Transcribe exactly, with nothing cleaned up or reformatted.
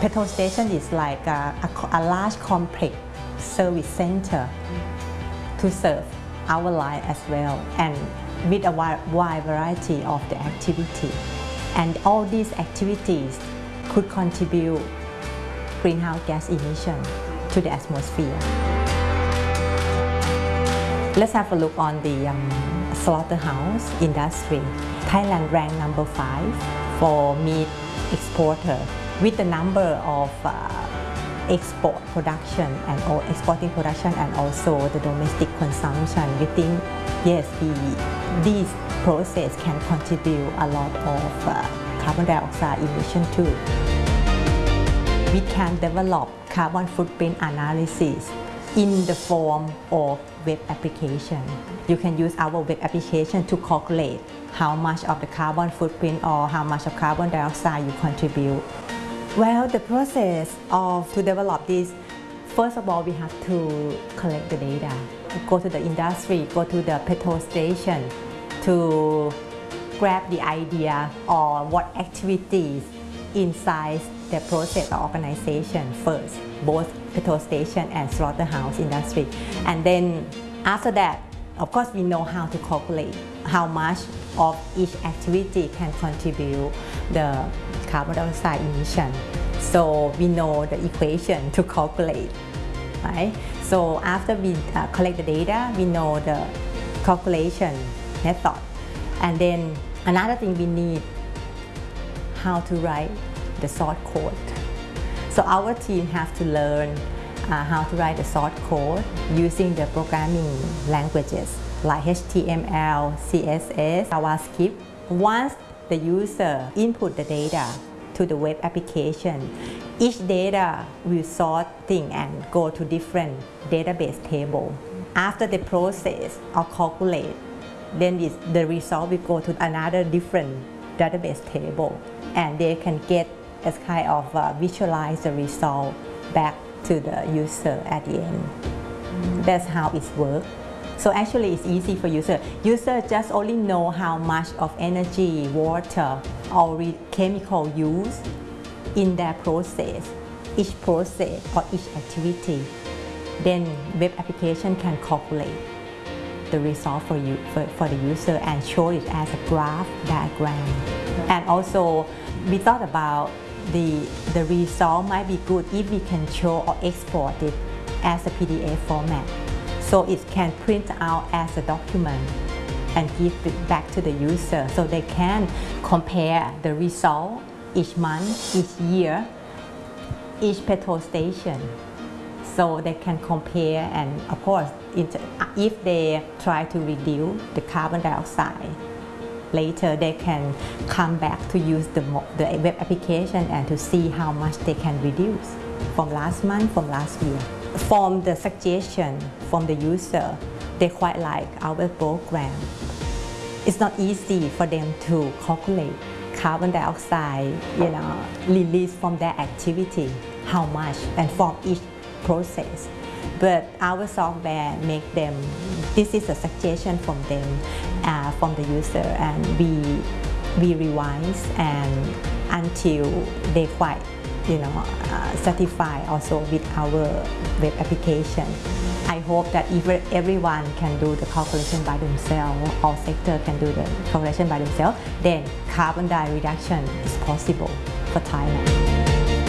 Petrol station is like a, a, a large complex service center to serve our line as well, and with a wide, wide variety of the activity. And all these activities could contribute greenhouse gas emission to the atmosphere. Let's have a look on the um, slaughterhouse industry. Thailand ranked number five for meat exporter, with the number of uh, export production and or exporting production and also the domestic consumption. We think yes, we, these process can contribute a lot of uh, carbon dioxide emission too. We can develop carbon footprint analysis in the form of web application. You can use our web application to calculate how much of the carbon footprint or how much of carbon dioxide you contribute. Well, the process of to develop this, first of all, we have to collect the data. Go to the industry, go to the petrol station to grab the idea or what activities inside the process or organization first, both petrol station and slaughterhouse industry. And then after that, of course, we know how to calculate how much of each activity can contribute the carbon dioxide emission. So we know the equation to calculate, right? So after we uh, collect the data, we know the calculation method. And then another thing we need, how to write the source code. So our team have to learn uh, how to write the source code using the programming languages like H T M L, C S S, JavaScript. Once the user input the data to the web application, each data will sort thing and go to different database table. After the process or calculate, then the result will go to another different database table, and they can get as kind of uh, visualize the result back to the user at the end. That's how it works. So actually it's easy for user. User just only know how much of energy, water, or chemical used in their process, each process or each activity. Then web application can calculate the result for you for, for the user and show it as a graph diagram. And also we thought about the the result might be good if we can show or export it as a P D F format, so it can print out as a document and give it back to the user, so they can compare the result each month, each year, each petrol station. So they can compare, and of course, if they try to reduce the carbon dioxide, later they can come back to use the, the web application and to see how much they can reduce from last month, from last year. From the suggestion from the user, they quite like our program. It's not easy for them to calculate carbon dioxide, you know, released from their activity, how much, and from each process. But our software make them, this is a suggestion from them, uh, from the user, and we, we revise and until they quite, you know, uh, satisfied also with our web application. I hope that if everyone can do the calculation by themselves, all sector can do the calculation by themselves, then carbon dioxide reduction is possible for Thailand.